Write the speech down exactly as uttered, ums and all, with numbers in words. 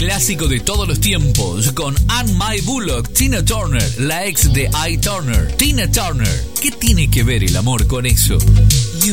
clásico de todos los tiempos con Ann-May Bullock, Tina Turner, la ex de Ike Turner. Tina Turner, ¿qué tiene que ver el amor con eso? You